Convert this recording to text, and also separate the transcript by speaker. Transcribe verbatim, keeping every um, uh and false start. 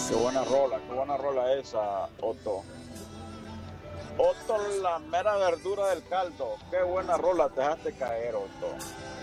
Speaker 1: Qué buena rola, qué buena rola esa, Otto. Otto, la mera verdura del caldo. Qué buena rola te dejaste caer, Otto.